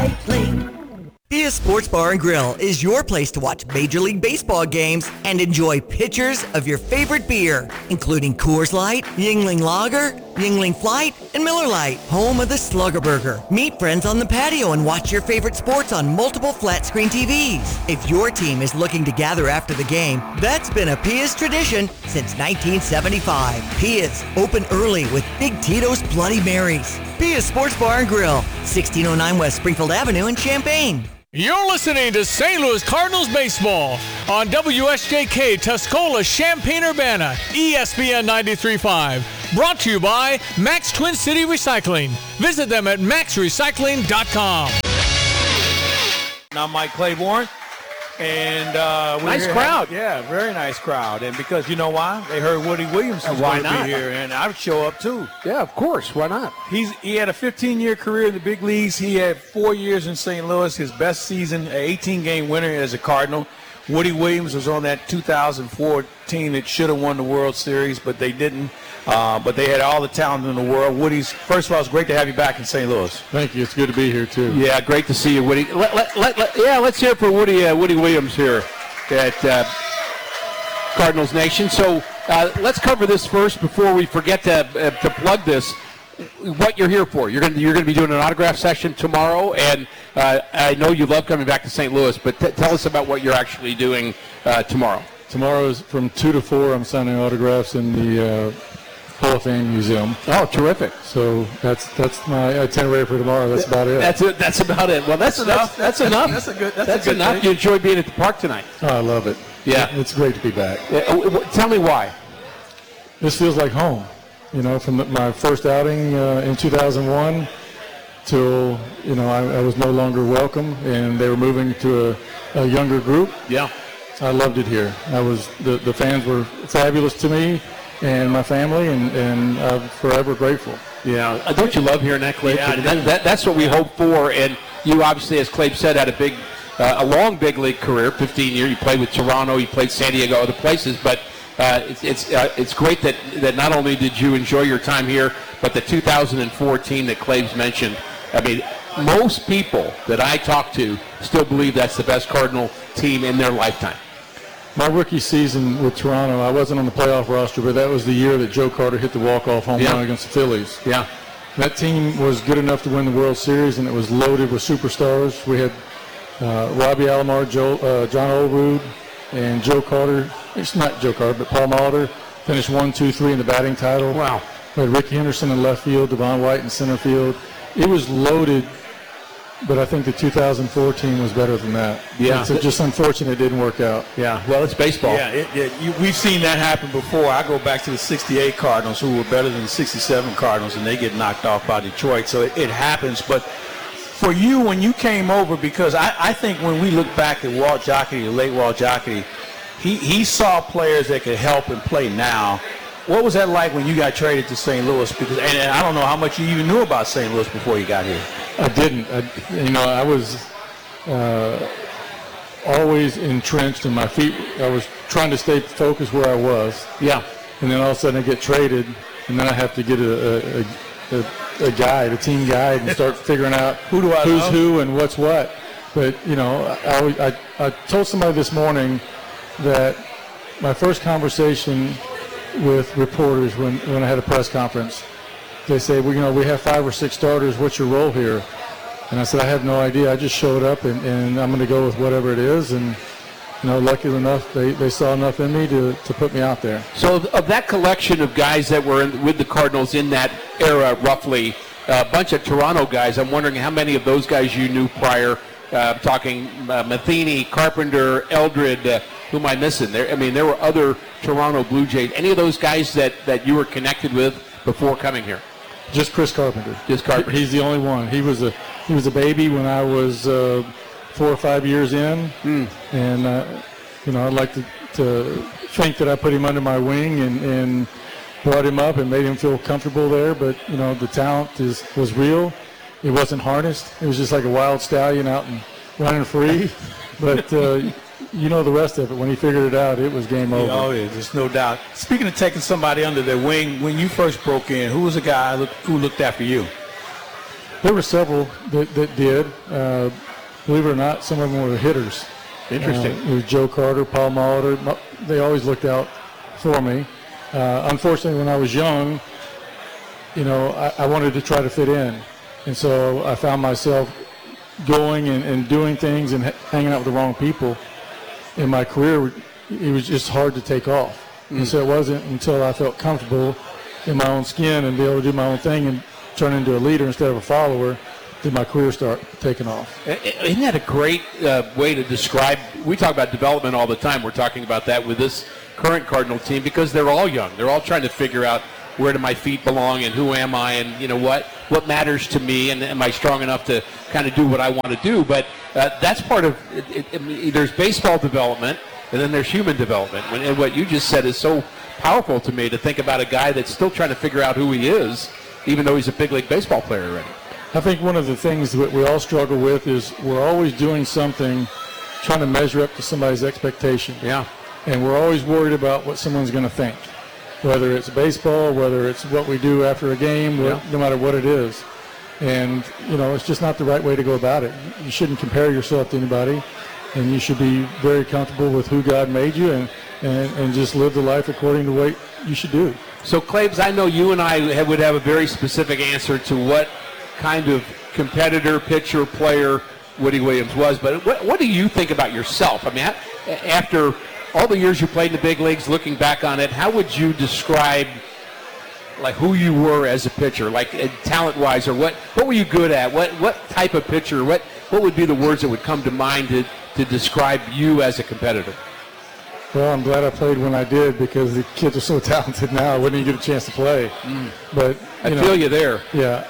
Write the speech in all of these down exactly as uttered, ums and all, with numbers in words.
Recycling. Pia Sports Bar and Grill is your place to watch Major League Baseball games and enjoy pitchers of your favorite beer, including Coors Light, Yuengling Lager, Yuengling Flight, and Miller Lite, home of the Slugger Burger. Meet friends on the patio and watch your favorite sports on multiple flat-screen T Vs. If your team is looking to gather after the game, that's been a Pia's tradition since nineteen seventy-five. Pia's, open early with Big Tito's Bloody Marys. Pia's Sports Bar and Grill, sixteen oh nine West Springfield Avenue in Champaign. You're listening to Saint Louis Cardinals baseball on W S J K Tuscola, Champaign-Urbana, E S P N ninety-three point five. Brought to you by Max Twin City Recycling. Visit them at max recycling dot com. I'm Mike Claiborne, and uh, we're nice here crowd. Having, yeah, very nice crowd. And because you know why? They heard Woody Williams was why going to not? be here, and I would show up too. Yeah, of course. Why not? He's he had a fifteen-year career in the big leagues. He had four years in Saint Louis. His best season, an eighteen-game winner as a Cardinal. Woody Williams was on that two thousand four team that should have won the World Series, but they didn't. Uh, but they had all the talent in the world. Woody's, first of all, it's great to have you back in Saint Louis. Thank you. It's good to be here, too. Yeah, great to see you, Woody. Let, let, let, let, yeah, let's hear for Woody uh, Woody Williams here at uh, Cardinals Nation. So uh, let's cover this first before we forget to, uh, to plug this. What you're here for. You're going to you're going to be doing an autograph session tomorrow, and uh, I know you love coming back to Saint Louis, but t- tell us about what you're actually doing uh, tomorrow. Tomorrow is from two to four. I'm signing autographs in the uh, Hall of Fame Museum. Oh, terrific. So that's that's my itinerary for tomorrow. That's about it. That's it. That's about it. Well, that's that's that's, that's enough. That's a good. That's, That's a good enough. thing. You enjoy being at the park tonight. Oh, I love it. Yeah. It's great to be back. Uh, w- w- tell me why. This feels like home. You know, from the, my first outing uh, in two thousand one till, you know, I, I was no longer welcome, and they were moving to a, a younger group. Yeah. I loved it here. I was the, the fans were fabulous to me and my family, and, and I'm forever grateful. Yeah. Uh, don't you love hearing that, Clay? Yeah, I that, do. that, that's what we hope for. And you obviously, as Clay said, had a big, uh, a long big league career, fifteen years. You played with Toronto, you played San Diego, other places. But uh, it's it's uh, it's great that, that not only did you enjoy your time here, but the two thousand fourteen that Clay's mentioned. I mean, most people that I talk to still believe that's the best Cardinal team in their lifetime. My rookie season with Toronto, I wasn't on the playoff roster, but that was the year that Joe Carter hit the walk-off home Yeah. run against the Phillies. Yeah. That team was good enough to win the World Series, and it was loaded with superstars. We had uh, Robbie Alomar, Joe, uh, John Olerud, and Joe Carter. It's not Joe Carter, but Paul Molitor finished one, two, three in the batting title. Wow. We had Ricky Henderson in left field, Devon White in center field. It was loaded, but I think the two thousand four team was better than that. Yeah. It's just unfortunate it didn't work out. Yeah. Well, it's baseball. Yeah, it, it, you, we've seen that happen before. I go back to the sixty-eight Cardinals, who were better than the sixty-seven Cardinals, and they get knocked off by Detroit. So it, it happens. But for you, when you came over, because I, I think when we look back at Walt Jocketty, the late Walt Jocketty, he, he saw players that could help and play now. What was that like when you got traded to Saint Louis? Because and, and I don't know how much you even knew about Saint Louis before you got here. I didn't. I, you know, I was uh, always entrenched in my feet. I was trying to stay focused where I was. Yeah. And then all of a sudden I get traded, and then I have to get a, a, a, a guide, a team guide, and start figuring out Who do I who's know? who and what's what. But, you know, I, always, I, I told somebody this morning that my first conversation with reporters when, when I had a press conference, they say, well, you know, we have five or six starters. What's your role here? And I said, I have no idea. I just showed up, and, and I'm going to go with whatever it is. And, you know, lucky enough, they, they saw enough in me to, to put me out there. So of, of that collection of guys that were in, with the Cardinals in that era, roughly, a bunch of Toronto guys, I'm wondering how many of those guys you knew prior. Uh, talking uh, Matheny, Carpenter, Eldred, uh, who am I missing? There, I mean, there were other Toronto Blue Jays. Any of those guys that, that you were connected with before coming here? Just Chris Carpenter. Just Carpenter. He's the only one. He was a he was a baby when I was uh, four or five years in, Mm. and uh, you know, I'd like to, to think that I put him under my wing and, and brought him up and made him feel comfortable there. But you know, the talent is was real. It wasn't harnessed. It was just like a wild stallion out and running free. But uh, you know the rest of it. When he figured it out, it was game over. Oh, yeah, there's no doubt. Speaking of taking somebody under their wing, when you first broke in, who was the guy look, who looked after you? There were several that, that did. Uh, believe it or not, some of them were hitters. Interesting. Uh, it was Joe Carter, Paul Molitor. They always looked out for me. Uh, unfortunately, when I was young, you know, I, I wanted to try to fit in. And so I found myself going and, and doing things and ha- hanging out with the wrong people. In my career, it was just hard to take off. Mm. And so it wasn't until I felt comfortable in my own skin and be able to do my own thing and turn into a leader instead of a follower did my career start taking off. Isn't that a great uh, way to describe? We talk about development all the time. We're talking about that with this current Cardinal team because they're all young. They're all trying to figure out where do my feet belong and who am I and, you know, what what matters to me and am I strong enough to kind of do what I want to do. But uh, that's part of it, it, it, there's baseball development and then there's human development. And what you just said is so powerful to me to think about a guy that's still trying to figure out who he is, even though he's a big league baseball player already. I think one of the things that we all struggle with is we're always doing something trying to measure up to somebody's expectation. Yeah. And we're always worried about what someone's going to think, whether it's baseball, whether it's what we do after a game, Yeah. no matter what it is. And, you know, it's just not the right way to go about it. You shouldn't compare yourself to anybody, and you should be very comfortable with who God made you and, and, and just live the life according to what you should do. So, Claibs, I know you and I have, would have a very specific answer to what kind of competitor, pitcher, player Woody Williams was, but what, what do you think about yourself? I mean, after all the years you played in the big leagues, looking back on it, how would you describe like who you were as a pitcher, like uh, talent-wise, or what, what were you good at? What what type of pitcher? What what would be the words that would come to mind to, to describe you as a competitor? Well, I'm glad I played when I did because the kids are so talented now. I wouldn't even get a chance to play. Mm. But I know, feel you there. Yeah.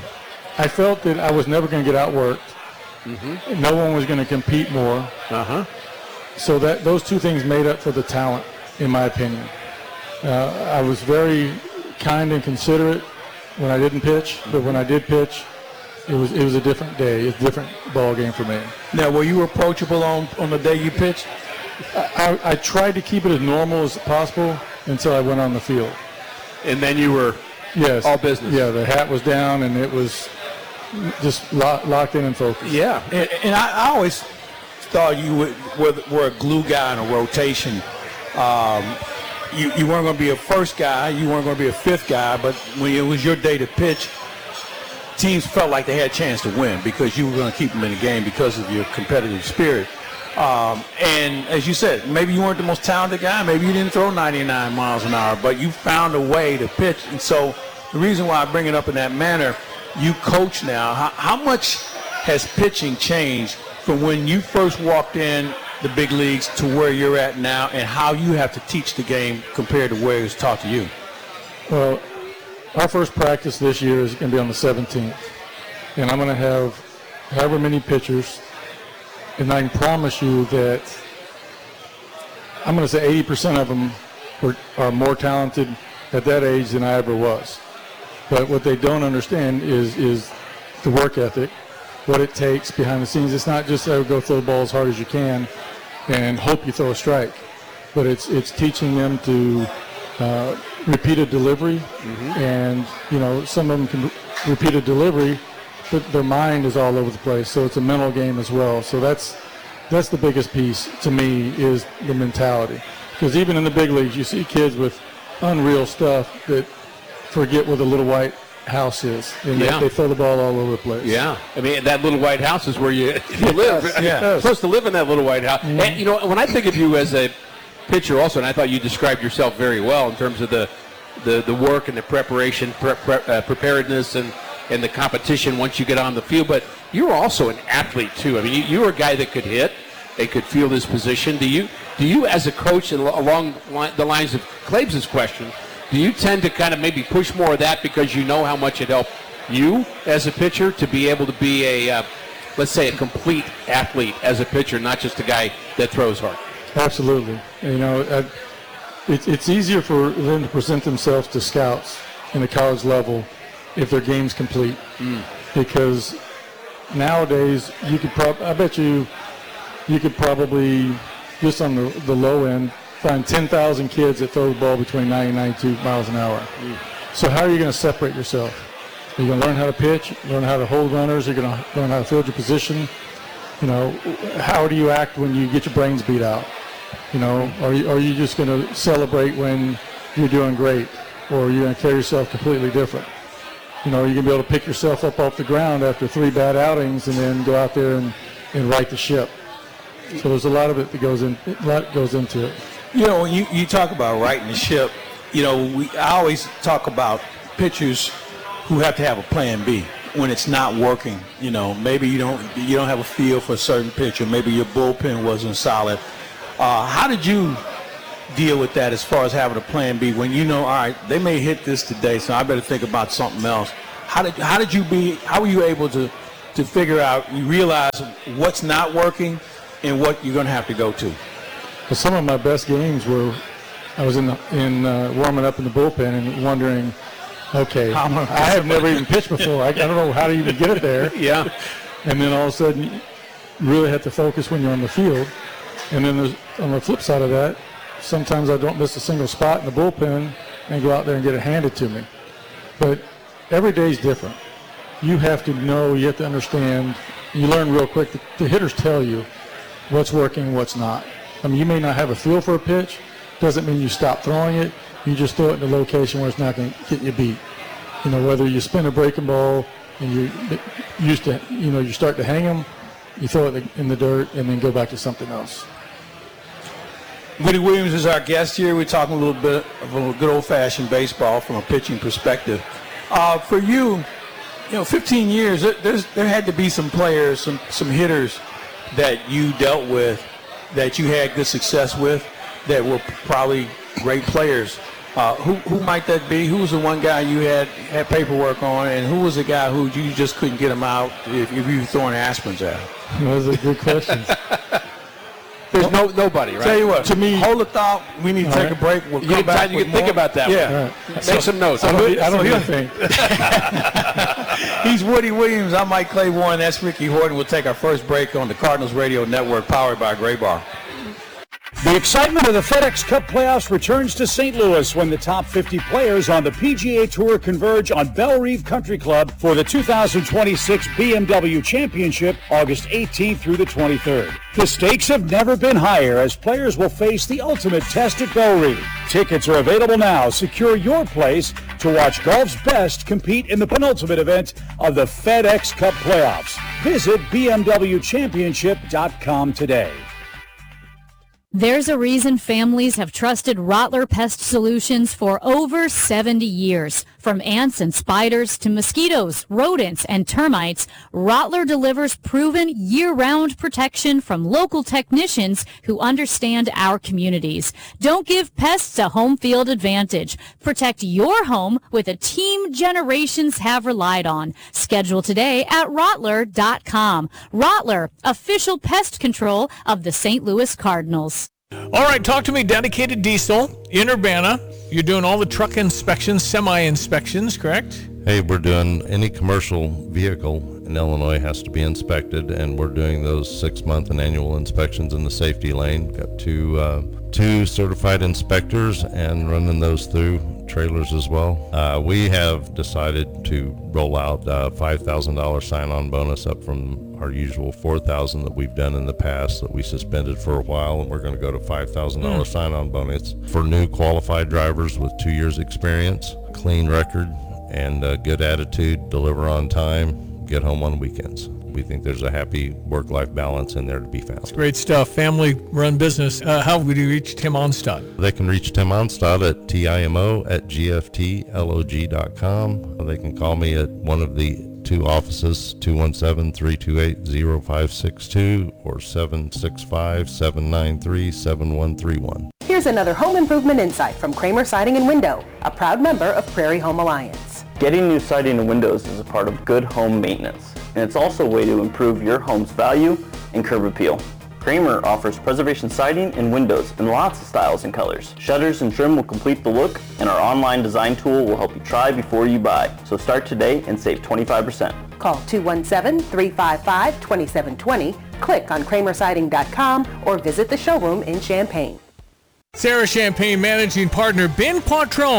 I felt that I was never going to get outworked. Mm-hmm. No one was going to compete more. Uh-huh. So that those two things made up for the talent, in my opinion. Uh, I was very kind and considerate when I didn't pitch, but when I did pitch, it was it was a different day. It's a different ball game for me. Now, were you approachable on, on the day you pitched? I, I, I tried to keep it as normal as possible until I went on the field. And then you were yes. all business. Yeah, the hat was down and it was just lock, locked in and focused. Yeah, and, and I, I always thought you would, were, were a glue guy in a rotation. Um, you, you weren't going to be a first guy, you weren't going to be a fifth guy, but when it was your day to pitch, teams felt like they had a chance to win because you were going to keep them in the game because of your competitive spirit. Um, and as you said, maybe you weren't the most talented guy, maybe you didn't throw ninety-nine miles an hour, but you found a way to pitch. And so the reason why I bring it up in that manner, you coach now. How, how much has pitching changed from when you first walked in the big leagues to where you're at now, and how you have to teach the game compared to where it was taught to you? Well, our first practice this year is going to be on the seventeenth, and I'm going to have however many pitchers, and I can promise you that I'm going to say eighty percent of them were, are more talented at that age than I ever was. But what they don't understand is is the work ethic, what it takes behind the scenes. It's not just oh, go throw the ball as hard as you can and hope you throw a strike, but it's it's teaching them to uh, repeat a delivery, mm-hmm. and you know some of them can repeat a delivery, but their mind is all over the place. So it's a mental game as well. So that's that's the biggest piece to me is the mentality, because even in the big leagues you see kids with unreal stuff that forget where the little white house is, and yeah. they, they throw the ball all over the place. Yeah, I mean that little white house is where you, you live. Yes, yes. You're supposed to live in that little white house. Mm-hmm. And you know, when I think of you as a pitcher, also, and I thought you described yourself very well in terms of the the, the work and the preparation, pre- pre- uh, preparedness, and and the competition once you get on the field. But you're also an athlete too. I mean, you, you were a guy that could hit, and could field his position. Do you do you as a coach, and along the lines of Claibs' question, do you tend to kind of maybe push more of that because you know how much it helped you as a pitcher to be able to be a, uh, let's say, a complete athlete as a pitcher, not just a guy that throws hard? Absolutely. You know, uh, it, it's easier for them to present themselves to scouts in the college level if their game's complete, mm. because nowadays you could prob- I bet you you could probably just on the, the low end find ten thousand kids that throw the ball between ninety and ninety-two miles an hour. Mm. So how are you going to separate yourself? You're going to learn how to pitch, learn how to hold runners. You're going to learn how to field your position. You know, how do you act when you get your brains beat out? You know, are you, are you just going to celebrate when you're doing great, or are you going to carry yourself completely different? You know, you're going to be able to pick yourself up off the ground after three bad outings and then go out there and, and right the ship. So there's a lot of it that goes in, a lot goes into it. You know, when you, you talk about righting the ship, you know, we I always talk about pitchers who have to have a plan B when it's not working. You know, maybe you don't you don't have a feel for a certain pitcher. Maybe your bullpen wasn't solid. Uh, how did you deal with that as far as having a plan B when you know, all right, they may hit this today, so I better think about something else? How did how did you be? How were you able to to figure out? You realize what's not working and what you're going to have to go to. Well, some of my best games were I was in the, in uh, warming up in the bullpen and wondering, okay, I have never even pitched before. I, I don't know how to even get it there. Yeah. And then all of a sudden, you really have to focus when you're on the field. And then there's, on the flip side of that, sometimes I don't miss a single spot in the bullpen and go out there and get it handed to me. But every day is different. You have to know, you have to understand, you learn real quick. The, the hitters tell you what's working, what's not. I mean, you may not have a feel for a pitch. Doesn't mean you stop throwing it. You just throw it in a location where it's not going to get you beat. You know, whether you spin a breaking ball and you used to, you know, you start to hang them, you throw it in the dirt and then go back to something else. Woody Williams is our guest here. We're talking a little bit of a good old-fashioned baseball from a pitching perspective. Uh, for you, you know, fifteen years, there's, there had to be some players, some, some hitters that you dealt with that you had good success with that were probably great players. Uh, who, who might that be? Who was the one guy you had, had paperwork on, and who was the guy who you just couldn't get him out if, if you were throwing aspirins at him? Those are good questions. There's no nobody, right? Tell you what, To me- hold the thought. We need to take right. a break. We'll You come get back time, you with can think more. about that Yeah. one. All right. Make some notes. I don't, I don't so- even think. He's Woody Williams. I'm Mike Claiborne. That's Ricky Horton. We'll take our first break on the Cardinals Radio Network, powered by Gray Bar. The excitement of the FedEx Cup playoffs returns to Saint Louis when the top fifty players on the P G A Tour converge on Bellerive Country Club for the two thousand twenty-six B M W Championship, August eighteenth through the twenty-third. The stakes have never been higher as players will face the ultimate test at Bellerive. Tickets are available now. Secure your place to watch golf's best compete in the penultimate event of the FedEx Cup playoffs. Visit B M W championship dot com today. There's a reason families have trusted Rottler Pest Solutions for over seventy years. From ants and spiders to mosquitoes, rodents, and termites, Rottler delivers proven year-round protection from local technicians who understand our communities. Don't give pests a home field advantage. Protect your home with a team generations have relied on. Schedule today at Rottler dot com. Rottler, official pest control of the Saint Louis Cardinals. All right, talk to me, Dedicated Diesel in Urbana. You're doing all the truck inspections, semi-inspections, correct? Hey, we're doing any commercial vehicle in Illinois has to be inspected, and we're doing those six-month and annual inspections in the safety lane. Got two uh, two certified inspectors and running those through trailers as well. Uh, we have decided to roll out a five thousand dollars sign-on bonus up from our usual four thousand dollars that we've done in the past that we suspended for a while, and we're going to go to five thousand dollars mm. sign-on bonus for new qualified drivers with two years experience, clean record, and a good attitude, deliver on time, get home on weekends. We think there's a happy work-life balance in there to be found. Great stuff. Family-run business. Uh, how would you reach Tim Onstad? They can reach Tim Onstad at timo at g f t log dot com. They can call me at one of the two offices, two one seven, three two eight, zero five six two or seven six five, seven nine three, seven one three one. Here's another home improvement insight from Kramer Siding and Window, a proud member of Prairie Home Alliance. Getting new siding and windows is a part of good home maintenance, and it's also a way to improve your home's value and curb appeal. Kramer offers preservation siding and windows in lots of styles and colors. Shutters and trim will complete the look, and our online design tool will help you try before you buy. So start today and save twenty-five percent. Call two one seven, three five five, two seven two zero, click on kramer siding dot com, or visit the showroom in Champaign. Sarah Champagne Managing Partner Ben Quattrone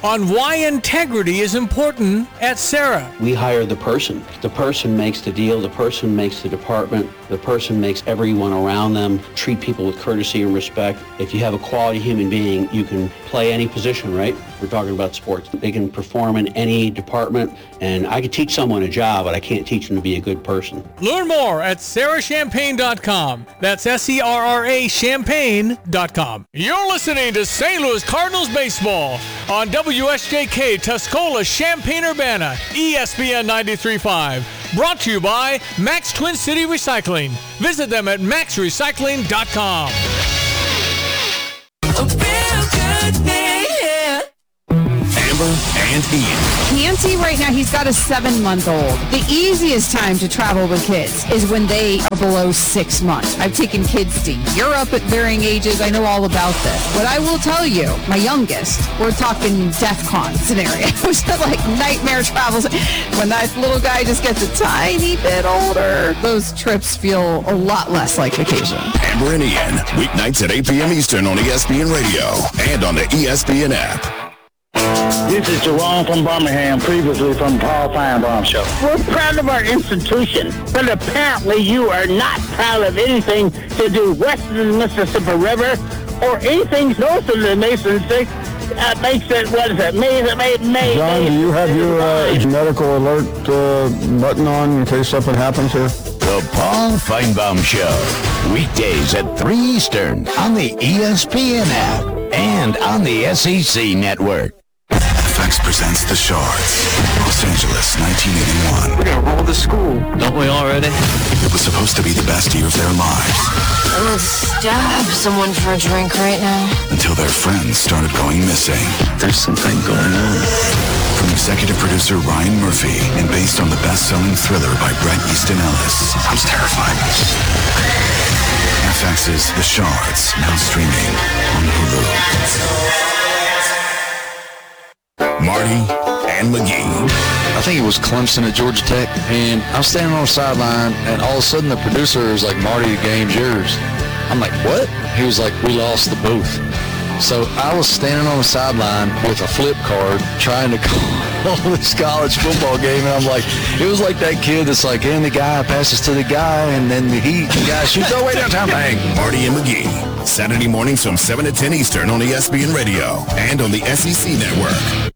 on why integrity is important at Sarah. We hire the person. The person makes the deal. The person makes the department. The person makes everyone around them treat people with courtesy and respect. If you have a quality human being, you can play any position, right? We're talking about sports. They can perform in any department, and I could teach someone a job, but I can't teach them to be a good person. Learn more at sarah champagne dot com. That's S E R R A champagne dot com. You're listening to Saint Louis Cardinals baseball on W S J K Tuscola Champaign-Urbana, E S P N ninety-three point five. Brought to you by Max Twin City Recycling. Visit them at max recycling dot com. A real good day, yeah. Amber and Ian. Canty right now, he's got a seven-month-old. The easiest time to travel with kids is when they are below six months. I've taken kids to Europe at varying ages. I know all about this. But I will tell you, my youngest, we're talking DEFCON scenarios, like nightmare travels. When that little guy just gets a tiny bit older, those trips feel a lot less like vacation. Amber and Ian, weeknights at eight p.m. Eastern on E S P N Radio and on the E S P N app. This is Jerome from Birmingham, previously from Paul Feinbaum Show. We're proud of our institution, but apparently you are not proud of anything to do west of the Mississippi River or anything north of the Mason Six. That makes it, what is it, May, May, May. John, do you have your uh, medical alert uh, button on in case something happens here? The Paul Feinbaum Show, weekdays at three Eastern on the E S P N app and on the S E C network. F X presents The Shards, Los Angeles, nineteen eighty-one. We're gonna roll the school, don't we already? It was supposed to be the best year of their lives. I'm gonna stab someone for a drink right now. Until their friends started going missing. There's something going on. From executive producer Ryan Murphy and based on the best-selling thriller by Bret Easton Ellis. Sounds terrifying. F X's The Shards, now streaming on Hulu. Marty and McGee. I think it was Clemson at Georgia Tech, and I'm standing on the sideline, and all of a sudden the producer is like, "Marty, the game's yours." I'm like, "What?" He was like, "We lost the booth." So I was standing on the sideline with a flip card trying to call this college football game, and I'm like, it was like that kid that's like, and the guy passes to the guy, and then the, he, the guy shoots, oh, wait, downtown, bang. Marty and McGee, Saturday mornings from seven to ten Eastern on E S P N Radio and on the S E C Network.